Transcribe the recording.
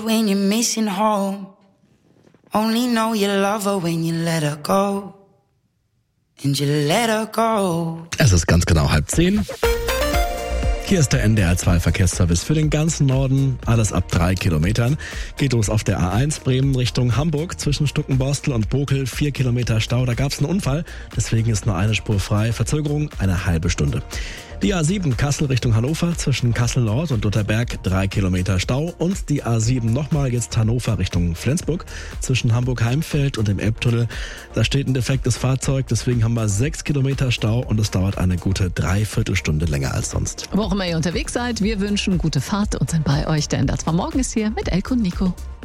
When you're missing home, only know you love her when you let her go. And you let her go. Es ist ganz genau 9:30. Hier ist der NDR 2 Verkehrsservice für den ganzen Norden. Alles ab 3 Kilometern. Geht los auf der A1 Bremen Richtung Hamburg. Zwischen Stuckenborstel und Bokel 4 Kilometer Stau. Da gab es einen Unfall. Deswegen ist nur eine Spur frei. Verzögerung eine halbe Stunde. Die A7 Kassel Richtung Hannover. Zwischen Kassel Nord und Lutherberg 3 Kilometer Stau. Und die A7 nochmal jetzt Hannover Richtung Flensburg. Zwischen Hamburg-Heimfeld und dem Elbtunnel. Da steht ein defektes Fahrzeug. Deswegen haben wir 6 Kilometer Stau. Und es dauert eine gute Dreiviertelstunde länger als sonst. Wo auch immer ihr unterwegs seid, wir wünschen gute Fahrt und sind bei euch, denn das war morgen ist hier mit Elke und Nico.